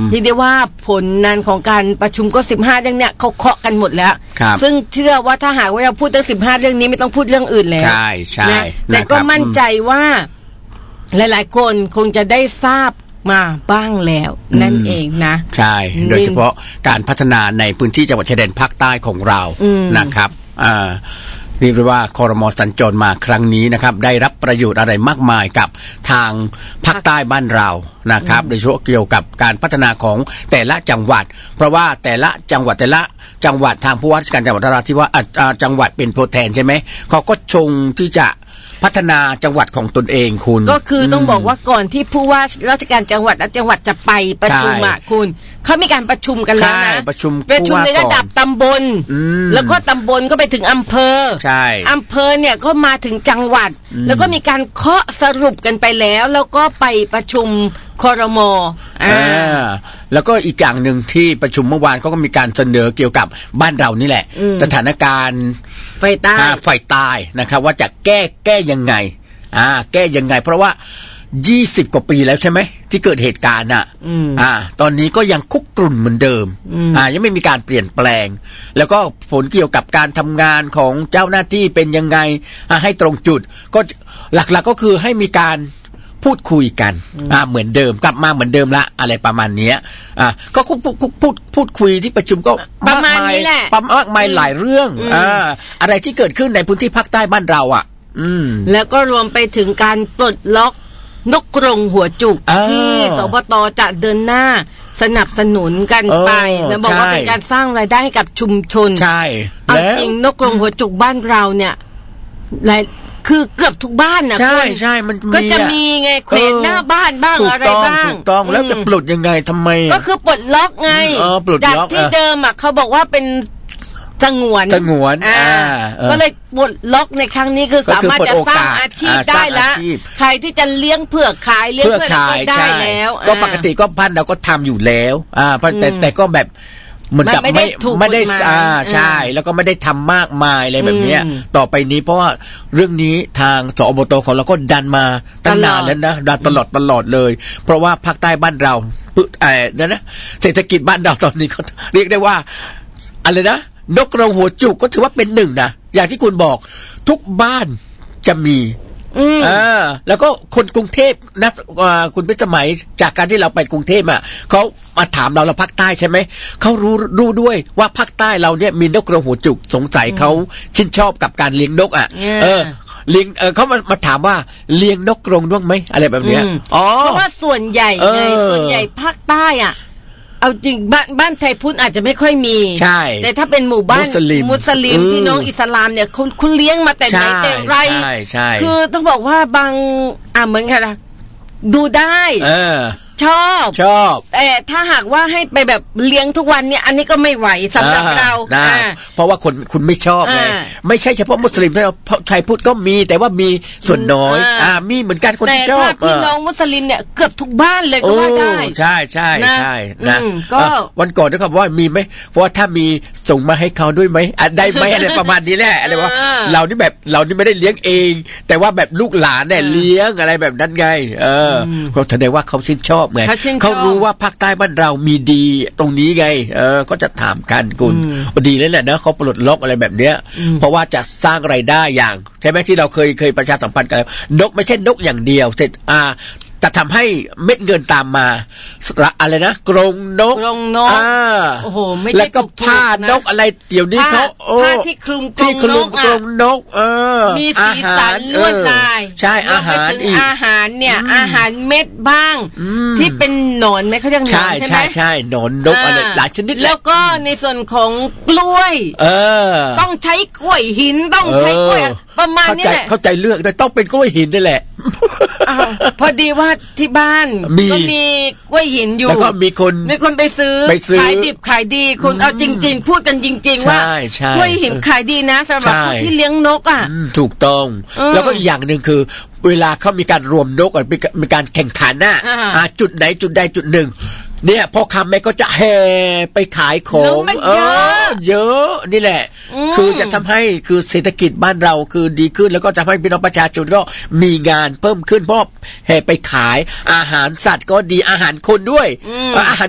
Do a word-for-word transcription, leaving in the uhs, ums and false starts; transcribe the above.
ที่ได้ว่าผลนั้นของการประชุมก็สิบห้าเรื่องเนี้ยเขาเคาะกันหมดแล้วซึ่งเชื่อว่าถ้าหากว่าเราพูดถึงสิบห้าเรื่องนี้ไม่ต้องพูดเรื่องอื่นแล้วใช่ใช่นะแต่ก็มั่นใจว่าหลายๆคนคงจะได้ทราบมาบ้างแล้วนั่นเองนะใช่โดยเฉพาะการพัฒนาในพื้นที่จังหวัดชายแดนภาคใต้ของเรานะครับอ่าเรียกว่าครม.สัญจรมาครั้งนี้นะครับได้รับประโยชน์อะไรมากมายกับทางภาคใต้บ้านเรานะครับโดยเฉพาะเกี่ยวกับการพัฒนาของแต่ละจังหวัดเพราะว่าแต่ละจังหวัดแต่ละจังหวัดทางผู้ว่าราชการจังหวัดนราธิวาสจังหวัดเป็นตัวแทนใช่ไหมเขาก็ชงที่จะพัฒนาจังหวัดของตนเองคุณก็คือต้องบอกว่าก่อนที่ผู้ว่าราชการจังหวัดและจังหวัดจะไปประชุมอ่ะคุณเขามีการประชุมกันแล้วนะประชุมประชุมในระดับตำบลแล้วก็ตำบลก็ไปถึงอำเภออำเภอเนี่ยก็มาถึงจังหวัดแล้วก็มีการเคาะสรุปกันไปแล้วแล้วก็ไปประชุมครม.อ่าแล้วก็อีกอย่างหนึ่งที่ประชุมเมื่อวานก็มีการเสนอเกี่ยวกับบ้านเรานี่แหละสถานการณ์ไฟใต้ไฟใต้นะครับว่าจะแก้แก้ยังไงอ่าแก้ยังไงเพราะว่ายี่สิบกว่าปีแล้วใช่ไหมที่เกิดเหตุการณ์อ่ะอ่าตอนนี้ก็ยังคุกกรุ่นเหมือนเดิมอ่ายังไม่มีการเปลี่ยนแปลงแล้วก็ผลเกี่ยวกับการทำงานของเจ้าหน้าที่เป็นยังไงอ่าให้ตรงจุดก็หลักๆ ก็คือให้มีการพูดคุยกันอ่าเหมือนเดิมกลับมาเหมือนเดิมละอะไรประมาณนี้อ่าก็พูดพูดพูดพูดคุยที่ประชุมก็ประมาณนี้แหละประมากมายหลายเรื่องอ่าอะไรที่เกิดขึ้นในพื้นที่ภาคใต้บ้านเราอ่ะอืมแล้วก็รวมไปถึงการปลดล็อกนกกรงหัวจุกที่สบตจะเดินหน้าสนับสนุนกันไปแล้วบอกว่าเป็นการสร้างรายได้ให้กับชุมชนใช่เอาจริงนกกรงหัวจุกบ้านเราเนี่ยหลายคือเกือบทุกบ้านนะใช่ใช่มันก็จะมีไงเขวนหน้าบ้านบ้างอะไรบ้างถูกต้องแล้วจะปลดยังไงทำไมก็คือปลดล็อกไงจากที่เดิมอ่ะเขาบอกว่าเป็นสงวนสงวนอ่าก็เลยปลดล็อกในครั้งนี้คือสามารถจะสร้างอาชีพได้แล้วใครที่จะเลี้ยงเผือกขายเลี้ยงเผือกขายได้แล้วก็ปกติก็พันเราก็ทำอยู่แล้วอ่าแต่แต่ก็แบบเหมือนกับไม่ไม่ได้อ่าใช่แล้วก็ไม่ได้ทำมากมายอะไรแบบนี้ต่อไปนี้เพราะว่าเรื่องนี้ทางสอบตของเราก็ดันมาตั้งนานแล้วนะดันตลอดตลอดเลยเพราะว่าภาคใต้บ้านเราเอ่อนั่นนะเศรษฐกิจบ้านเราตอนนี้เขาเรียกได้ว่าอะไรนะนกกรงหัวจุกก็ถือว่าเป็นหนึ่งนะอย่างที่คุณบอกทุกบ้านจะมีอ่าแล้วก็คนกรุงเทพนะคุณพิสมัยจากการที่เราไปกรุงเทพอ่ะเขามาถามเราเราภาคใต้ใช่ไหมเขารู้รู้ด้วยว่าภาคใต้เราเนี่ยมีนกกรงหัวจุกสงสัยเขาชื่นชอบกับการเลี้ยงนกอ่ะเออเลี้ยงเออเขามามาถามว่าเลี้ยงนกกรงด้วยไหมอะไรแบบเนี้ยอ๋อเพราะว่าส่วนใหญ่ไงส่วนใหญ่ภาคใต้อ่ะเอาจริงบ้านบ้านไทยพุทธอาจจะไม่ค่อยมีใช่แต่ถ้าเป็นหมู่บ้านมุสลิมมุสลิมพี่น้องอิสลามเนี่ยคุณคุณเลี้ยงมาแต่ไหนแต่ไรใช่ใช่คือต้องบอกว่าบางอ่ะเหมือนกันนะดูได้เออชอบชอบแต่ถ้าหากว่าให้ไปแบบเลี้ยงทุกวันเนี่ยอันนี้ก็ไม่ไหวสำหรับเราเพราะว่าคนคุณไม่ชอบไงไม่ใช่เฉพาะมุสลิมที่เราไทยพุทธก็มีแต่ว่ามีส่วนน้อยอ่ามีเหมือนกันคนที่ชอบแต่ถ้าพี่น้องมุสลิมเนี่ยเกือบทุกบ้านเลยก็ว่าได้ใช่ใช่ใช่นะก็วันก่อนนะครับว่ามีไหมเพราะว่าถ้ามีส่งมาให้เขาด้วยไหมได้ไหมอะไรประมาณนี้แหละอะไรว่าเรานี่แบบเรานี่ไม่ได้เลี้ยงเองแต่ว่าแบบลูกหลานเนี่ยเลี้ยงอะไรแบบนั้นไงเออเขาแสดงว่าเขาชื่นชอบไงเขารู้ว่าภาคใต้บ้านเรามีดีตรงนี้ไงเออก็จะถามกันคุณดีเลยแหละนะเขาปลดล็อกอะไรแบบเนี้ยเพราะว่าจะสร้างรายได้อย่างใช่ไหมที่เราเคยเคยประชาสัมพันธ์กันนกไม่ใช่นกอย่างเดียวเสร็จอ่าจะทำให้เม็ดเงินตามมาอะไรนะกรงนกกรงนกโอ้โหไม่ใช่แล้วก็ผ้านกอะไรเดี๋ยวนี้เขาผ้าที่คลุมกรงนกกรงนกเออมีสีสันลวดลายใช่อาหารอีกอาหารเนี่ยอาหารเม็ดบ้างที่เป็นหนอนไหมเขาเรียกหนอนใช่ไหมใช่ใช่หนอนนกอะไรหลายชนิดแล้วก็ในส่วนของกล้วยเออต้องใช้กล้วยหินต้องใช้กล้วยประมาณนี้แหละเข้าใจเลือกได้ต้องเป็นกล้วยหินนี่แหละพอดีว่าที่บ้านก็มีกล้วยหินอยู่แล้วก็มีคนมีคนไปซื้อขายดิบขายดีคุณเอาจริงๆพูดกันจริงๆว่ากล้วยหินขายดีนะสำหรับผู้ที่เลี้ยงนกอ่ะถูกต้องแล้วก็อีกอย่างนึงคือเวลาเขามีการรวมนกอ่ะมีการแข่งขันน่ะจุดไหนจุดใดจุดหนึ่งเนี่ยพ่อค้าแม่ก็จะแห่ไปขายของเออเยอะนี่แหละคือจะทำให้คือเศรษฐกิจบ้านเราคือดีขึ้นแล้วก็จะให้พี่น้องประชาชนก็มีงานเพิ่มขึ้นเพราะแห่ไปขายอาหารสัตว์ก็ดีอาหารคนด้วยอาหาร